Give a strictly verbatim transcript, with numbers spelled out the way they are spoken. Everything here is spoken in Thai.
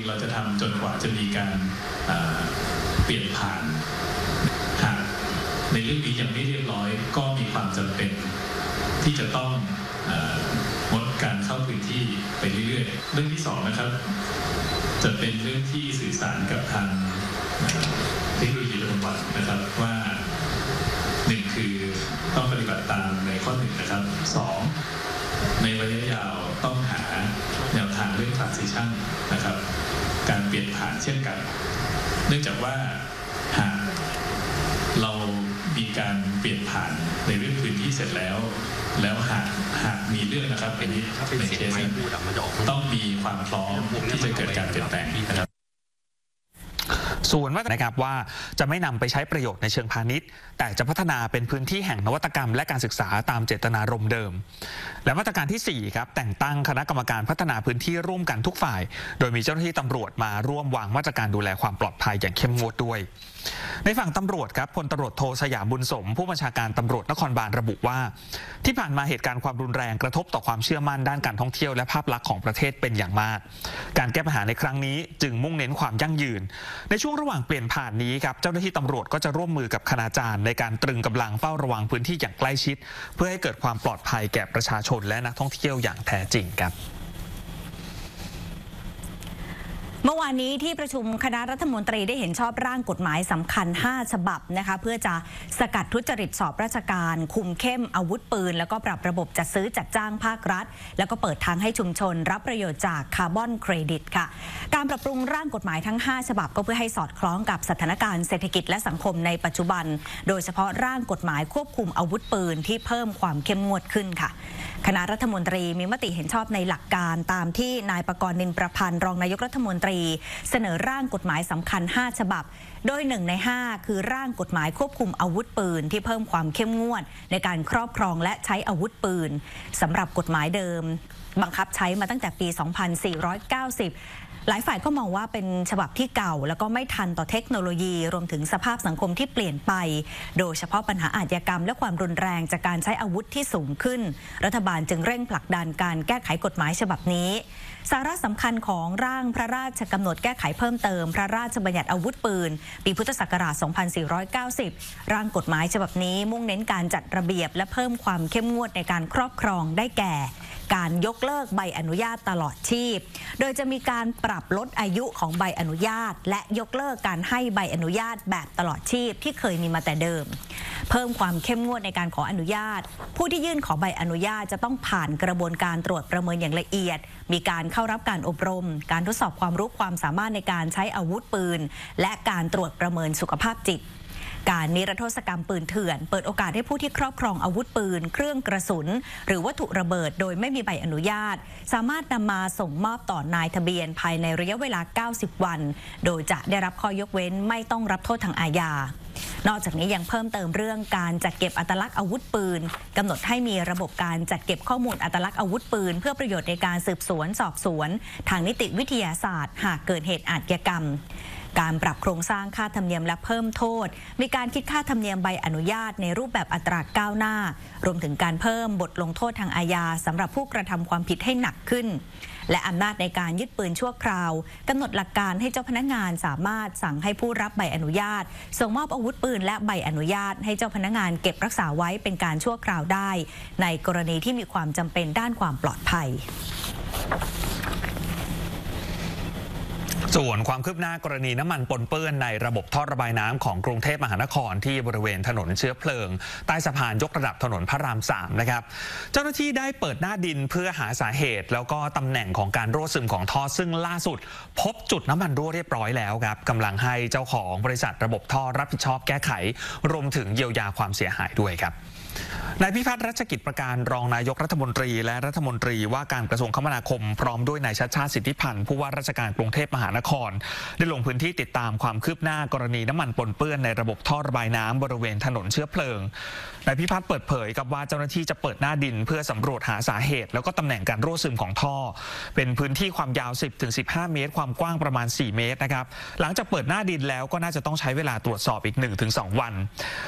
เราจะทำจนกว่าจะมีการเปลี่ยนผ่านหากในเรื่องนี้ยังไม่เรียบร้อยก็มีความจำเป็นที่จะต้องงดการเข้าพื้นที่ไปเรื่อยๆเรื่องที่สองนะครับจะเป็นเรื่องที่สื่อสารกับทางเทคโนโลยีบำบัดนะครับว่าหนึ่งคือต้องปฏิบัติตามในข้อหนึ่งนะครับสองในระยะยาวต้องหาแนวทางเรื่อง transition นะครับการเปลี่ยนผ่านเช่นกันเนื่องจากว่าหากเรามีการเปลี่ยนผ่านในเรื่องพื้นที่เสร็จแล้วแล้วหากหากมีเรื่องนะครับในในเคสต้องมีความพร้อมที่จะเกิดการเปลี่ยนแปลงนะครับส่วนนะครับว่าจะไม่นำไปใช้ประโยชน์ในเชิงพาณิชย์แต่จะพัฒนาเป็นพื้นที่แห่งนวัตกรรมและการศึกษาตามเจตนารมณ์เดิมและมาตรการที่สี่ครับแต่งตั้งคณะกรรมการพัฒนาพื้นที่ร่วมกันทุกฝ่ายโดยมีเจ้าหน้าที่ตำรวจมาร่วมวางมาตรการดูแลความปลอดภัยอย่างเข้มงวดด้วยในฝั่งตำรวจครับพลตำรวจโทสยามบุญสมผู้บัญชาการตำรวจนครบาลระบุว่าที่ผ่านมาเหตุการณ์ความรุนแรงกระทบต่อความเชื่อมั่นด้านการท่องเที่ยวและภาพลักษณ์ของประเทศเป็นอย่างมากการแก้ปัญหาในครั้งนี้จึงมุ่งเน้นความยั่งยืนในช่วงระหว่างเปลี่ยนผ่านนี้ครับเจ้าหน้าที่ตำรวจก็จะร่วมมือกับคณาจารย์ในการตรึงกำลังเฝ้าระวังพื้นที่อย่างใกล้ชิดเพื่อให้เกิดความปลอดภัยแก่ประชาชนและนักท่องเที่ยวอย่างแท้จริงครับเมื่อวานนี้ที่ประชุมคณะรัฐมนตรีได้เห็นชอบร่างกฎหมายสำคัญห้าฉบับนะคะเพื่อจะสกัดทุจริตสอบราชการคุมเข้มอาวุธปืนแล้วก็ปรับระบบจัดซื้อจัดจ้างภาครัฐแล้วก็เปิดทางให้ชุมชนรับประโยชน์จากคาร์บอนเครดิตค่ะการปรับปรุงร่างกฎหมายทั้งห้าฉบับก็เพื่อให้สอดคล้องกับสถานการณ์เศรษฐกิจและสังคมในปัจจุบันโดยเฉพาะร่างกฎหมายควบคุมอาวุธปืนที่เพิ่มความเข้มงวดขึ้นค่ะคณะรัฐมนตรีมีมติเห็นชอบในหลักการตามที่นายประกรณ์นินประพันธ์รองนายกรัฐมนตรีเสนอร่างกฎหมายสำคัญห้าฉบับโดยหนึ่งในห้าคือร่างกฎหมายควบคุมอาวุธปืนที่เพิ่มความเข้มงวดในการครอบครองและใช้อาวุธปืนสำหรับกฎหมายเดิมบังคับใช้มาตั้งแต่ปี สองพันสี่ร้อยเก้าสิบหลายฝ่ายก็มองว่าเป็นฉบับที่เก่าแล้วก็ไม่ทันต่อเทคโนโลยีรวมถึงสภาพสังคมที่เปลี่ยนไปโดยเฉพาะปัญหาอาชญากรรมและความรุนแรงจากการใช้อาวุธที่สูงขึ้นรัฐบาลจึงเร่งผลักดันการแก้ไขกฎหมายฉบับนี้สาระสำคัญของร่างพระราชกำหนดแก้ไขเพิ่มเติมพระราชบัญญัติอาวุธปืนปีพุทธศักราช สองพันสี่ร้อยเก้าสิบ ร่างกฎหมายฉบับนี้มุ่งเน้นการจัดระเบียบและเพิ่มความเข้มงวดในการครอบครองได้แก่การยกเลิกใบอนุญาตตลอดชีพโดยจะมีการปรับลดอายุของใบอนุญาตและยกเลิกการให้ใบอนุญาตแบบตลอดชีพที่เคยมีมาแต่เดิมเพิ่มความเข้มงวดในการขออนุญาตผู้ที่ยื่นขอใบอนุญาตจะต้องผ่านกระบวนการตรวจประเมินอย่างละเอียดมีการเข้ารับการอบรมการทดสอบความรู้ความสามารถในการใช้อาวุธปืนและการตรวจประเมินสุขภาพจิตการนิรโทษกรรมปืนเถื่อนเปิดโอกาสให้ผู้ที่ครอบครองอาวุธปืนเครื่องกระสุนหรือวัตถุระเบิดโดยไม่มีใบอนุญาตสามารถนำมาส่งมอบต่อนายทะเบียนภายในระยะเวลาเก้าสิบวันโดยจะได้รับข้อยกเว้นไม่ต้องรับโทษทางอาญานอกจากนี้ยังเพิ่มเติมเรื่องการจัดเก็บอัตลักษณ์อาวุธปืนกำหนดให้มีระบบการจัดเก็บข้อมูลอัตลักษณ์อาวุธปืนเพื่อประโยชน์ในการสืบสวนสอบสวนทางนิติวิทยาศาสตร์หากเกิดเหตุอาชญากรรมการปรับโครงสร้างค่าธรรมเนียมและเพิ่มโทษมีการคิดค่าธรรมเนียมใบอนุญาตในรูปแบบอัตราก้าวหน้ารวมถึงการเพิ่มบทลงโทษทางอาญาสำหรับผู้กระทำความผิดให้หนักขึ้นและอำนาจในการยึดปืนชั่วคราวกำหนดหลักการให้เจ้าพนักงานสามารถสั่งให้ผู้รับใบอนุญาตส่งมอบอาวุธปืนและใบอนุญาตให้เจ้าพนักงานเก็บรักษาไว้เป็นการชั่วคราวได้ในกรณีที่มีความจำเป็นด้านความปลอดภัยส่วนความคืบหน้ากรณีน้ำมันปนเปื้อนในระบบท่อระบายน้ำของกรุงเทพมหานครที่บริเวณถนนเชื้อเพลิงใต้สะพานยกระดับถนนพระรามสามนะครับเจ้าหน้าที่ได้เปิดหน้าดินเพื่อหาสาเหตุแล้วก็ตำแหน่งของการรั่วซึมของท่อซึ่งล่าสุดพบจุดน้ำมันรั่วเรียบร้อยแล้วครับกำลังให้เจ้าของบริษัทระบบท่อรับผิดชอบแก้ไขรวมถึงเยียวยาความเสียหายด้วยครับนายพิพัฒน์รัชกิจประการรองนายกรัฐมนตรีและรัฐมนตรีว่าการกระทรวงคมนาคมพร้อมด้วยนายชัชชาติสิทธิพันธ์ผู้ว่าราชการกรุงเทพมหานครได้ลงพื้นที่ติดตามความคืบหน้ากรณีน้ำมันปนเปื้อนในระบบท่อระบายน้ำบริเวณถนนเชื้อเพลิงนายพิพัฒน์เปิดเผยกับว่าเจ้าหน้าที่จะเปิดหน้าดินเพื่อสำรวจหาสาเหตุแล้วก็ตำแหน่งการรั่วซึมของท่อเป็นพื้นที่ความยาว สิบถึงสิบห้า เมตรความกว้างประมาณสี่เมตรนะครับหลังจากเปิดหน้าดินแล้วก็น่าจะต้องใช้เวลาตรวจสอบอีก หนึ่งถึงสอง วัน